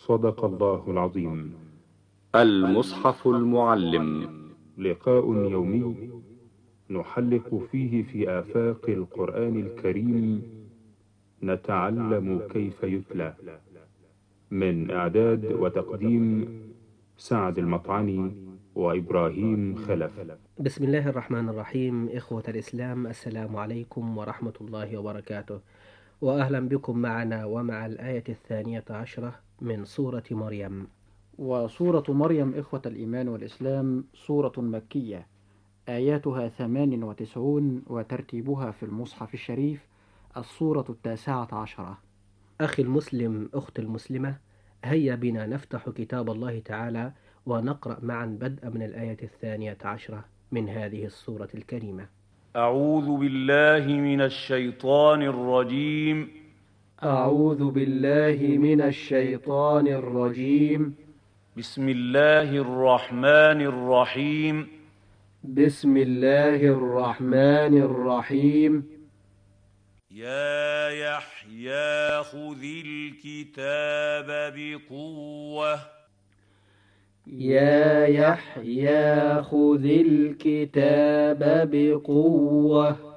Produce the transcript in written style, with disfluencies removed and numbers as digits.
صدق الله العظيم. المصحف المعلم. لقاء يومي نحلق فيه في آفاق القرآن الكريم، نتعلم كيف يتلى. من إعداد وتقديم سعد المطعني وإبراهيم خلف. بسم الله الرحمن الرحيم. إخوة الإسلام، السلام عليكم ورحمة الله وبركاته، وأهلا بكم معنا ومع الآية 12 من سورة مريم. وسورة مريم إخوة الإيمان والإسلام سورة مكية، آياتها 98 وترتيبها في المصحف الشريف السورة 19. أخي المسلم، أخت المسلمة، هيا بنا نفتح كتاب الله تعالى ونقرأ معا بدءا من الآية 12 من هذه السورة الكريمة. أعوذ بالله من الشيطان الرجيم. أعوذ بالله من الشيطان الرجيم. بسم الله الرحمن الرحيم. بسم الله الرحمن الرحيم. يا يحيى خذ الكتاب بقوة. يا يحيى خذ الكتاب بقوة.